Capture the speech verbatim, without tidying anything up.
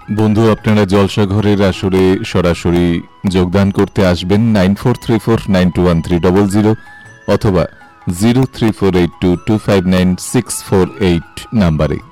বন্ধু, আপনারা জলসাঘরের আসরে সরাসরি যোগদান করতে আসবেন nine four three four nine two one three double zero অথবা zero three four eight two two five nine six four eight নাম্বারে।